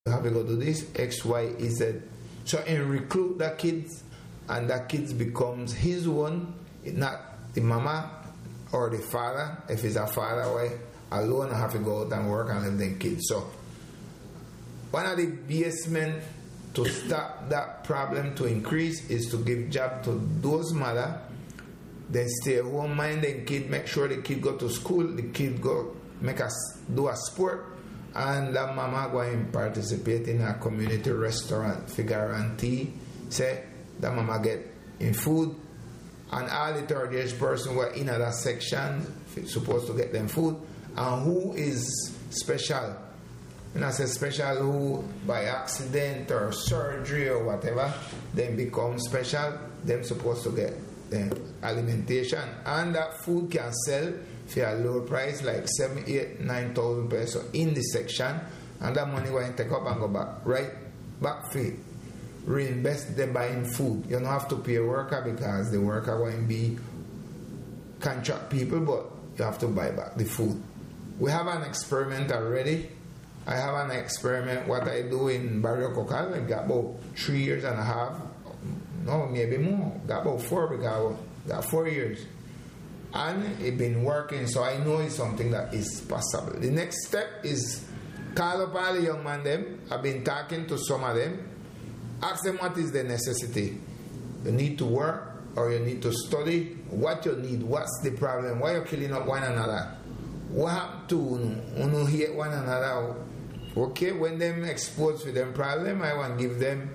have to go do this, X, Y, Z. So he recruit the kids, and the kids becomes his one, not the mama or the father. If it's a father, why alone have to go out and work and leave them kids. So one of the basement to stop that problem to increase is to give job to those mother, then stay home, mind the kid, make sure the kid go to school, the kid go do a sport, and that mama go and participate in a community restaurant for guarantee say that mama get in food, and all the third age person were in that section supposed to get them food. And who is special, when I say special, who by accident or surgery or whatever then become special, them supposed to get alimentation, and that food can sell for a low price like 7, 8, 9,000 pesos in the section, and that money going to take up and go back back for reinvest them buying food. You don't have to pay a worker because the worker going to be contract people, but you have to buy back the food. We have an experiment already. I have an experiment what I do in Barrio Cocal. I got about 3 years and a half, no, maybe more, got about 4 because I got 4 years, and it's been working, so I know it's something that is possible. The next step is call up all the young man them. I've been talking to some of them, ask them what is the necessity. You need to work or you need to study, what you need, what's the problem, why you're killing up one another, what happened to you hate one another. Okay, when them exposed to them problem, I want to give them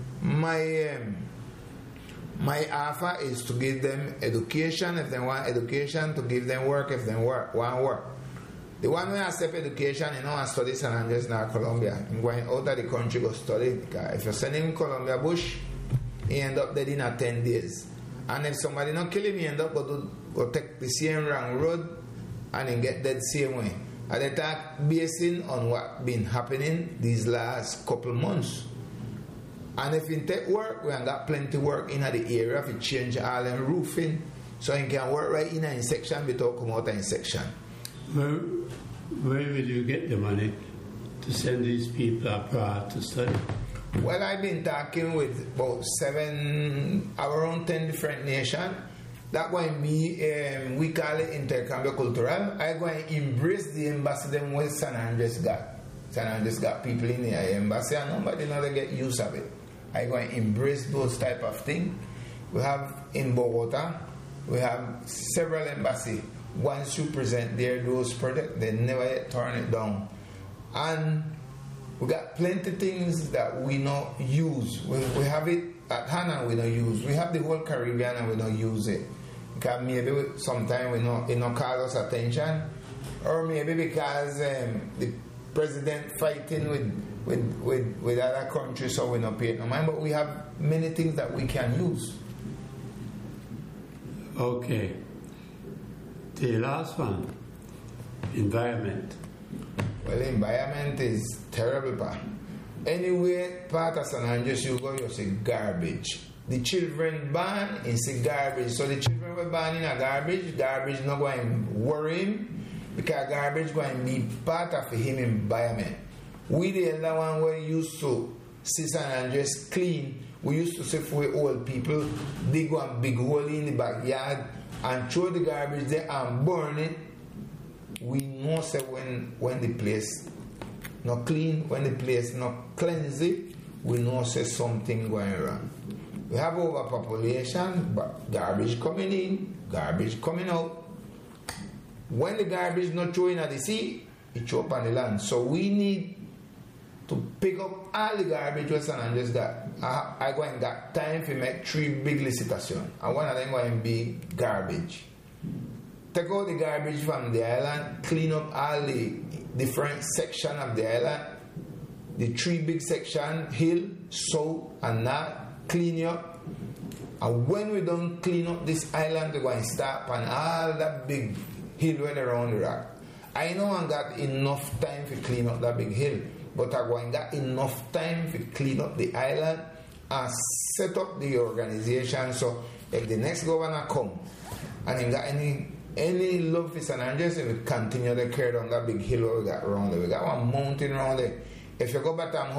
my offer is to give them education if they want education, to give them work if they want work. The one who accept education, and study San Andres now Colombia, I'm going out of the country go study, because if you send him Colombia bush, he end up dead in 10 days. And if somebody not kill him, he end up go take the same wrong road and then get dead same way. And they talk basing on what been happening these last couple months. And if you take work, we have got plenty work in the area if you change all them roofing, so you can work right in a section without come out in section. Where will you get the money to send these people abroad to study? Well, I've been talking with about around 10 different nations. That going to be, we call it intercambio cultural. I'm going to embrace the embassy them with San Andres got. San Andres got people in the embassy and nobody know they get use of it. I'm going to embrace those type of things. We have in Bogota, we have several embassies. Once you present there those products, they never yet turn it down. And we got plenty things that we not use. We have it at hand and we don't use. We have the whole Caribbean and we don't use it. Because maybe sometimes it not call us attention, or maybe because the president fighting with other countries, so we not pay no mind. But we have many things that we can use. Okay. The last one, environment. Well, environment is terrible, pa. Anyway, part of San Andres you go, you see garbage. The children born in see garbage. So the children were born in a garbage not going to worry him, because garbage going to be part of him environment. We the other one we used to see San Andres clean. We used to say for old people, dig one big hole in the backyard and throw the garbage there and burn it. We know say when the place not clean, when the place not cleanse it, we know say something going wrong. We have overpopulation, but garbage coming in, garbage coming out. When the garbage not throwing at the sea, it throw up on the land. So we need to pick up all the garbage where San Andres got. I go and got time to make 3 big licitations. And one of them going to be garbage. Take out the garbage from the island, clean up all the different sections of the island. The 3 big sections, hill, south and north, clean you up. And when we don't clean up this island, we're going to stop on all that big hill where around the rock. I know I got enough time to clean up that big hill, but I going got enough time to clean up the island and set up the organization. So if the next governor come and he got any love for San Andres, we continue to carry down that big hill we got around there. We got one mountain around there. If you go back to